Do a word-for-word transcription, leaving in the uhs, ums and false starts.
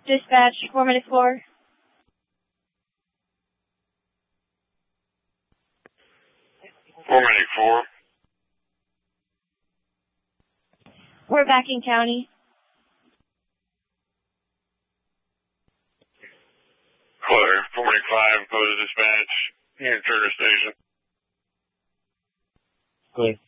Dispatch, four minute four. four minute four. We're back in county. Clear. four minute five, go to dispatch. Here, Turner Station. Clear.